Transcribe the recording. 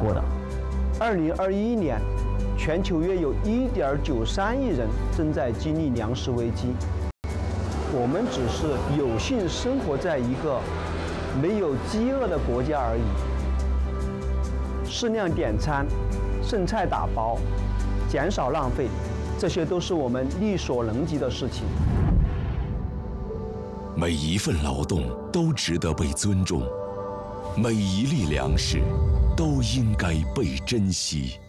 过的。2021年，全球约有1.93亿人正在经历粮食危机。我们只是有幸生活在一个没有饥饿的国家而已。适量点餐，剩菜打包，减少浪费，这些都是我们力所能及的事情。 每一份劳动都值得被尊重，每一粒粮食都应该被珍惜。